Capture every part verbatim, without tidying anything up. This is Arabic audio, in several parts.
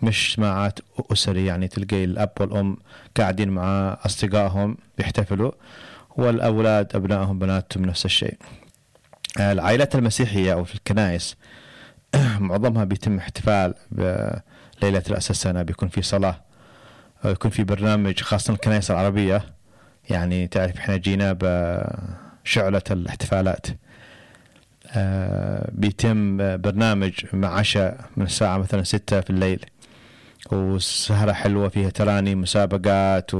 مش اجتماعات أسري، يعني تلقي الأب والأم قاعدين مع أصدقائهم بيحتفلوا، والأولاد أبنائهم بناتهم نفس الشيء. العائلات المسيحية أو في الكنائس معظمها بيتم احتفال بليلة رأس السنة، بيكون في صلاة، يكون في برنامج، خاصة الكنائس العربية. يعني تعرف احنا جينا بشعلة الاحتفالات. بيتم برنامج مع عشاء من الساعة مثلا ستة في الليل، وسهرة حلوة فيها تراني، مسابقات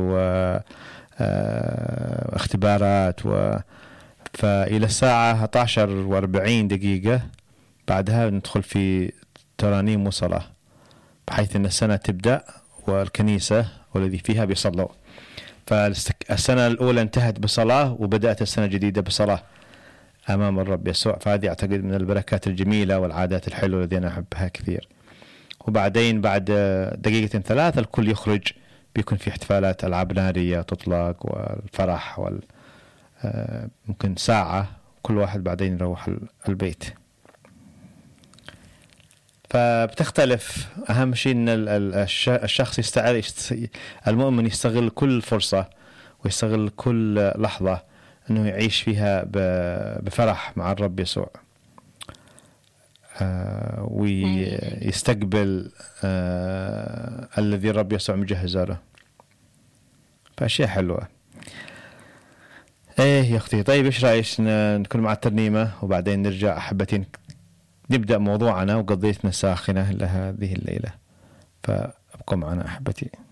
واختبارات و... فإلى الساعة أحد عشر وأربعين دقيقة بعدها ندخل في ترانيم وصلاة، بحيث أن السنة تبدأ والكنيسة والذي فيها بيصلوا. فالسنة الأولى انتهت بصلاة، وبدأت السنة الجديدة بصلاة أمام الرب يسوع. فهذه أعتقد من البركات الجميلة والعادات الحلوة التي أنا أحبها كثير. وبعدين بعد دقيقة ثلاثة الكل يخرج، بيكون في احتفالات ألعاب نارية تطلق والفرح وال ممكن ساعة، كل واحد بعدين يروح البيت. فبتختلف. أهم شيء أن الشخص يستعر المؤمن يستغل كل فرصة ويستغل كل لحظة أنه يعيش فيها بفرح مع الرب يسوع، ويستقبل الذي الرب يسوع مجهزه له. فأشياء حلوة. ايه يا اختي. طيب ايش رايك نكون مع الترنيمه وبعدين نرجع احبتي نبدا موضوعنا وقضيتنا الساخنه لهذه الليله؟ فابقوا معنا احبتي.